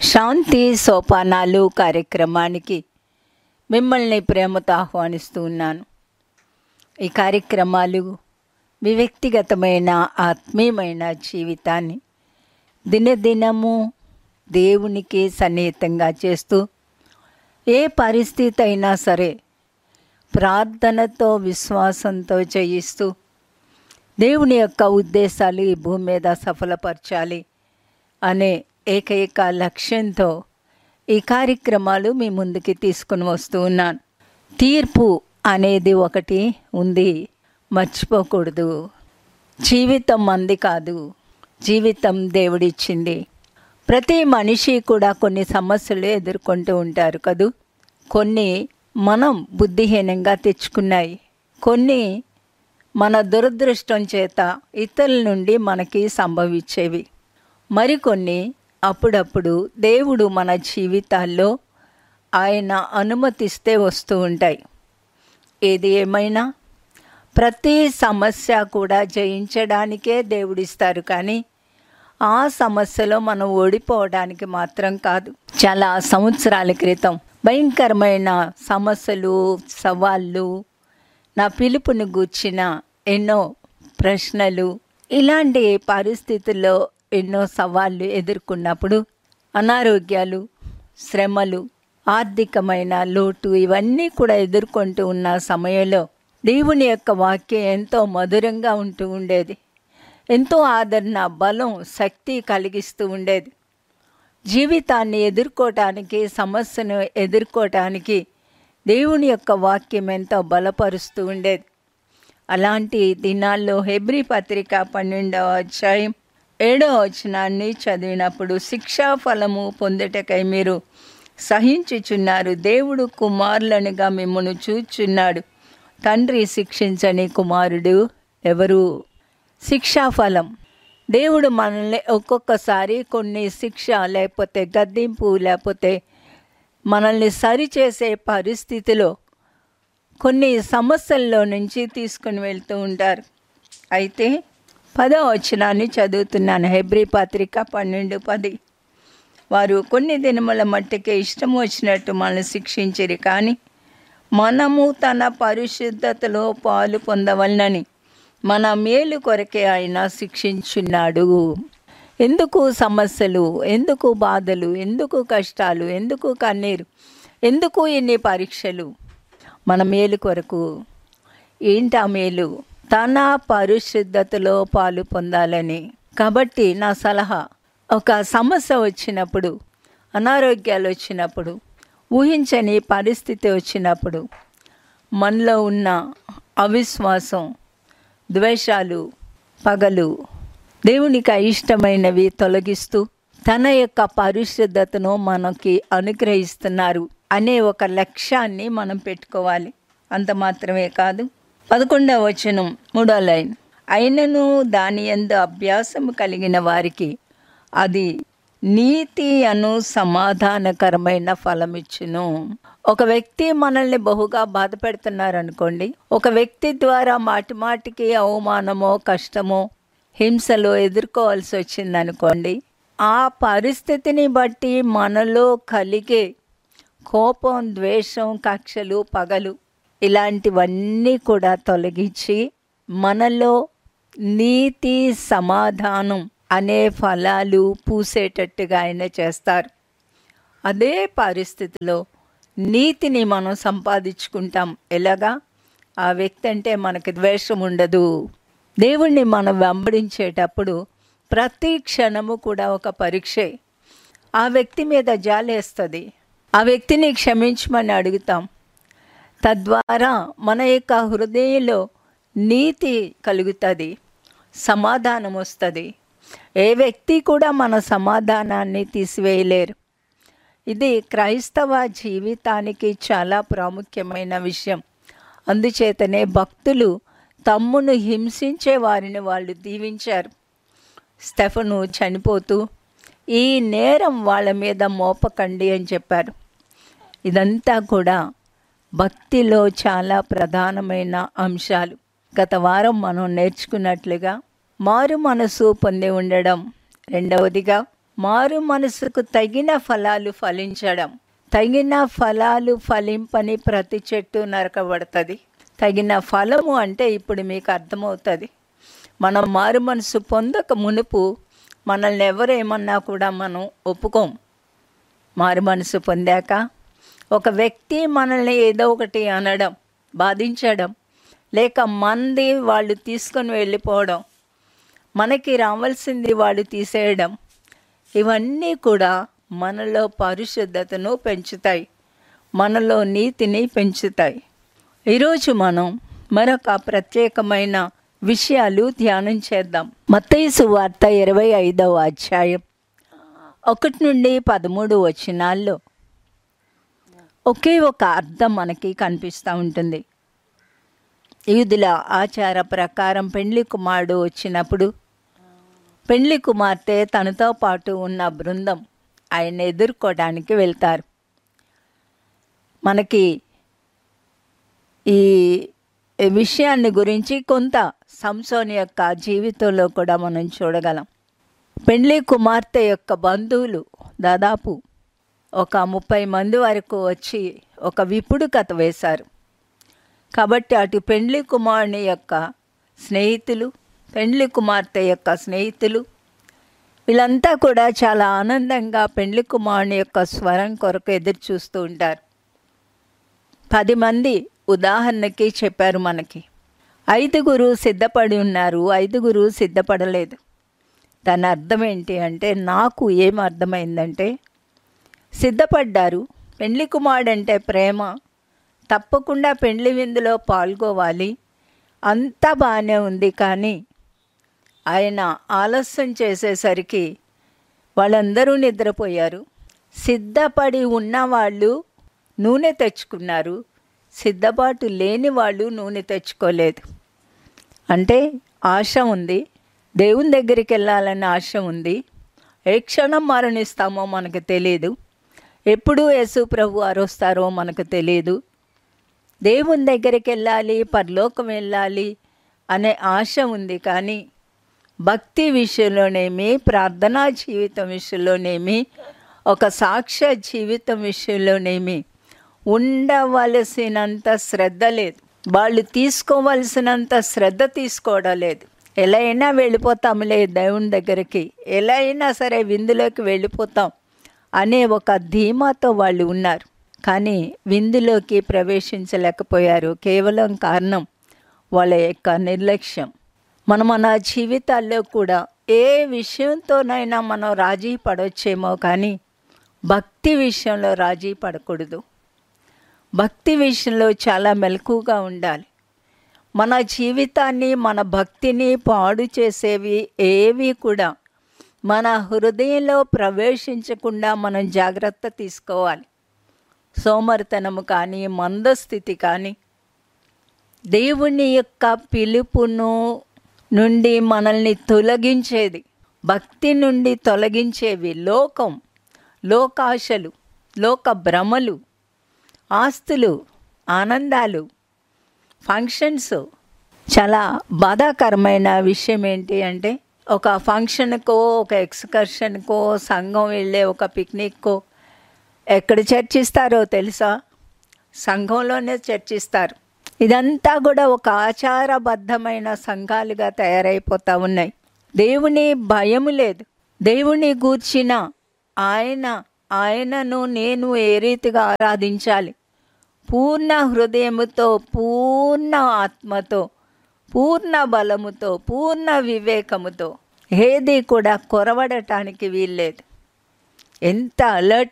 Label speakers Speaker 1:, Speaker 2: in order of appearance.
Speaker 1: శాంతి సోపానాలు కార్యక్రమానికి మిమ్మల్ని ప్రేమతో ఆహ్వానిస్తూ ఉన్నాను. ఈ కార్యక్రమాలు మీ వ్యక్తిగతమైన ఆత్మీయమైన జీవితాన్ని దినదినము దేవునికి సన్నిహితంగా చేస్తూ ఏ పరిస్థితి అయినా సరే ప్రార్థనతో విశ్వాసంతో జయిస్తూ దేవుని యొక్క ఉద్దేశాలు ఈ భూమి మీద సఫలపరచాలి అనే ఏకైక లక్ష్యంతో ఈ కార్యక్రమాలు మీ ముందుకి తీసుకుని వస్తూ ఉన్నాను. తీర్పు అనేది ఒకటి ఉంది, మర్చిపోకూడదు. జీవితం మంది కాదు, జీవితం దేవుడిచ్చింది. ప్రతి మనిషి కూడా కొన్ని సమస్యలు ఎదుర్కొంటూ ఉంటారు కదూ. కొన్ని మనం బుద్ధిహీనంగా తెచ్చుకున్నాయి, కొన్ని మన దురదృష్టం చేత ఇతరుల నుండి మనకి సంభవించేవి, మరికొన్ని అప్పుడప్పుడు దేవుడు మన జీవితాల్లో ఆయన అనుమతిస్తే వస్తూ ఉంటాయి. ఏది ఏమైనా ప్రతి సమస్య కూడా జయించడానికే దేవుడిస్తారు, కానీ ఆ సమస్యలో మనం ఓడిపోవడానికి మాత్రం కాదు. చాలా సంవత్సరాల క్రితం భయంకరమైన సమస్యలు, సవాళ్ళు, నా పిలుపుని గూర్చిన ఎన్నో ప్రశ్నలు, ఇలాంటి పరిస్థితుల్లో ఎన్నో సవాళ్ళు ఎదుర్కొన్నప్పుడు అనారోగ్యాలు, శ్రమలు, ఆర్థికమైన లోటు ఇవన్నీ కూడా ఎదుర్కొంటూ ఉన్న సమయంలో దేవుని యొక్క వాక్యం ఎంతో మధురంగా ఉంటూ ఉండేది. ఎంతో ఆదరణ, బలం, శక్తి కలిగిస్తూ ఉండేది. జీవితాన్ని ఎదుర్కోవటానికి, సమస్యను ఎదుర్కోవటానికి దేవుని యొక్క వాక్యం ఎంతో బలపరుస్తూ ఉండేది. అలాంటి దినాల్లో హెబ్రీ పత్రిక 12వ అధ్యాయం 7వ వచనాన్ని చదివినప్పుడు, శిక్షా ఫలము పొందుటకై మీరు సహించుచున్నారు, దేవుడు కుమారులనుగా మిమ్మల్ని చూచున్నాడు, తండ్రి శిక్షించని కుమారుడు ఎవరు? శిక్షాఫలం. దేవుడు మనల్ని ఒక్కొక్కసారి కొన్ని శిక్ష, లేకపోతే గద్దింపు, లేకపోతే మనల్ని సరిచేసే పరిస్థితిలో కొన్ని సమస్యల్లో నుంచి తీసుకుని వెళ్తూ ఉంటారు. అయితే 10వ వచనాన్ని చదువుతున్నాను, హెబ్రీ పత్రిక 12:10. వారు కొన్ని దినముల మట్టుకే ఇష్టం వచ్చినట్టు మనల్ని శిక్షించిరి, కానీ మనము తన పరిశుద్ధతలో పాలు పొందవలనని మన మేలు కొరకే ఆయన శిక్షించున్నాడు. ఎందుకు సమస్యలు, ఎందుకు బాధలు, ఎందుకు కష్టాలు, ఎందుకు కన్నీరు, ఎందుకు ఇన్ని పరీక్షలు? మన మేలు కొరకు. ఏంటా మేలు? తన పరిశుద్ధతలో పాలు పొందాలని. కాబట్టి నా సలహా, ఒక సమస్య వచ్చినప్పుడు, అనారోగ్యాలు వచ్చినప్పుడు, ఊహించని పరిస్థితి వచ్చినప్పుడు, మనలో ఉన్న అవిశ్వాసం, ద్వేషాలు, పగలు, దేవునికి అయిష్టమైనవి తొలగిస్తూ తన యొక్క పరిశుద్ధతను మనకి అనుగ్రహిస్తున్నారు అనే ఒక లక్ష్యాన్ని మనం పెట్టుకోవాలి. అంత మాత్రమే కాదు, 11వ వచనం 3వ లైన్, అయినను దాని యందు అభ్యాసము కలిగిన వారికి అది నీతి అను సమాధానకరమైన ఫలమిచ్చును. ఒక వ్యక్తి మనల్ని బహుగా బాధ పెడుతున్నారనుకోండి, ఒక వ్యక్తి ద్వారా మాటిమాటికి అవమానమో, కష్టమో, హింసలో ఎదుర్కోవాల్సి వచ్చిందనుకోండి, ఆ పరిస్థితిని బట్టి మనలో కలిగే కోపం, ద్వేషం, కక్షలు, పగలు ఇలాంటివన్నీ కూడా తొలగించి మనలో నీతి, సమాధానం అనే ఫలాలు పూసేటట్టుగా ఆయన చేస్తారు. అదే పరిస్థితిలో నీతిని మనం సంపాదించుకుంటాం. ఎలాగా? ఆ వ్యక్తి అంటే మనకి ద్వేషం ఉండదు. దేవుణ్ణి మనం వెంబడించేటప్పుడు ప్రతి క్షణము కూడా ఒక పరీక్షే. ఆ వ్యక్తి మీద జాలేస్తుంది, ఆ వ్యక్తిని క్షమించమని అడుగుతాం. తద్వారా మన యొక్క హృదయంలో నీతి కలుగుతుంది, సమాధానం వస్తుంది. ఏ వ్యక్తి కూడా మన సమాధానాన్ని తీసివేయలేరు. ఇది క్రైస్తవ జీవితానికి చాలా ప్రాముఖ్యమైన విషయం. అందుచేతనే భక్తులు తమ్మును హింసించే వారిని వాళ్ళు దీవించారు. స్టెఫను చనిపోతూ ఈ నేరం వాళ్ళ మీద మోపకండి అని చెప్పారు. ఇదంతా కూడా భక్తిలో చాలా ప్రధానమైన అంశాలు. గత వారం మనం నేర్చుకున్నట్లుగా మారు మనసు పొంది ఉండడం, రెండవదిగా మారు మనసుకు తగిన ఫలాలు ఫలించడం. తగిన ఫలాలు ఫలింపని ప్రతి చెట్టు నరకబడుతుంది. తగిన ఫలము అంటే ఇప్పుడు మీకు అర్థమవుతుంది. మనం మారు మనసు పొందక మునుపు మనల్ని ఎవరేమన్నా కూడా మనం ఒప్పుకోం. మారు మనసు పొందాక ఒక వ్యక్తి మనల్ని ఏదో ఒకటి అనడం, బాధించడం, లేక మంది వాళ్ళు తీసుకొని వెళ్ళిపోవడం, మనకి రావాల్సింది వాళ్ళు తీసేయడం, ఇవన్నీ కూడా మనలో పరిశుద్ధతను పెంచుతాయి, మనలో నీతిని పెంచుతాయి. ఈరోజు మనం మరొక ప్రత్యేకమైన విషయాలు ధ్యానం చేద్దాం. మత్తయి సువార్త 25వ అధ్యాయం 1 నుండి 13 వచనాల్లో ఒకే ఒక అర్థం మనకి కనిపిస్తూ ఉంటుంది. యూదుల ఆచార ప్రకారం పెండ్లి కుమారుడు వచ్చినప్పుడు పెండ్లి కుమార్తె తనతో పాటు ఉన్న బృందం ఆయన ఎదుర్కోవడానికి వెళ్తారు. మనకి ఈ విషయాన్ని గురించి కొంత సంసోని యొక్క జీవితంలో కూడా మనం చూడగలం. పెండ్లి కుమార్తె యొక్క బంధువులు దాదాపు ఒక 30 మంది వరకు వచ్చి ఒక విపుడు కథ వేశారు. కాబట్టి అటు పెండ్లి కుమారుని యొక్క స్నేహితులు, పెండ్లి కుమార్తె యొక్క స్నేహితులు వీళ్ళంతా కూడా చాలా ఆనందంగా పెండ్లి కుమారుని యొక్క స్వరం కొరకు ఎదురు చూస్తూ ఉంటారు. 10 మంది ఉదాహరణకి చెప్పారు మనకి. 5 సిద్ధపడి ఉన్నారు, 5 సిద్ధపడలేదు. దాని అర్థం ఏంటి అంటే, నాకు ఏం అర్థమైందంటే, సిద్ధపడ్డారు, పెండ్లి కుమారుడు అంటే ప్రేమ, తప్పకుండా పెండ్లి విందులో పాల్గొవాలి, అంతా బాగానే ఉంది. కానీ ఆయన ఆలస్యం చేసేసరికి వాళ్ళందరూ నిద్రపోయారు. సిద్ధపడి ఉన్నవాళ్ళు నూనె తెచ్చుకున్నారు, సిద్ధపాటు లేని వాళ్ళు నూనె తెచ్చుకోలేదు. అంటే ఆశ ఉంది, దేవుని దగ్గరికి వెళ్ళాలన్న ఆశ ఉంది. ఏ క్షణం మరణిస్తామో మనకు తెలియదు, ఎప్పుడు యేసు ప్రభు అరుస్తారో మనకు తెలియదు. దేవుని దగ్గరికి వెళ్ళాలి, పరలోకం వెళ్ళాలి అనే ఆశ ఉంది. కానీ భక్తి విషయంలోనేమి, ప్రార్థనా జీవితం విషయంలోనేమి, ఒక సాక్ష్య జీవితం విషయంలోనేమి ఉండవలసినంత శ్రద్ధ లేదు. వాళ్ళు తీసుకోవలసినంత శ్రద్ధ తీసుకోవడం లేదు. ఎలా అయినా వెళ్ళిపోతాంలే దేవుని దగ్గరికి, ఎలా అయినా సరే విందులోకి వెళ్ళిపోతాం అనే ఒక ధీమాతో వాళ్ళు ఉన్నారు. కానీ విందులోకి ప్రవేశించలేకపోయారు. కేవలం కారణం వాళ్ళ యొక్క నిర్లక్ష్యం. మన జీవితాల్లో కూడా ఏ విషయంతోనైనా మనం రాజీ పడవచ్చేమో, కానీ భక్తి విషయంలో రాజీ పడకూడదు. భక్తి విషయంలో చాలా మెలకుగా ఉండాలి. మన జీవితాన్ని, మన భక్తిని పాడు చేసేవి ఏవి కూడా మన హృదయంలో ప్రవేశించకుండా మనం జాగ్రత్త తీసుకోవాలి. సోమరితనము కానీ, మందస్థితి కానీ, దేవుని యొక్క పిలుపును నుండి మనల్ని తొలగించేది, భక్తి నుండి తొలగించేవి లోకం, లోకాశలు, లోక భ్రమలు, ఆస్తులు, ఆనందాలు, ఫంక్షన్స్. చాలా బాధాకరమైన విషయం ఏంటి అంటే, ఒక ఫంక్షన్కో, ఒక ఎక్స్కర్షన్కో, సంఘం వెళ్ళే ఒక పిక్నిక్కో ఎక్కడ చర్చిస్తారో తెలుసా? సంఘంలోనే చర్చిస్తారు. ఇదంతా కూడా ఒక ఆచారబద్ధమైన సంఘాలుగా తయారైపోతూ ఉన్నాయి. దేవుని భయము లేదు. దేవుని గూర్చిన ఆయనను నేను ఏ రీతిగా ఆరాధించాలి, పూర్ణ హృదయముతో, పూర్ణ ఆత్మతో, పూర్ణ బలముతో, పూర్ణ వివేకముతో, ఏది కూడా కొరవడటానికి వీల్లేదు. ఎంత అలర్ట్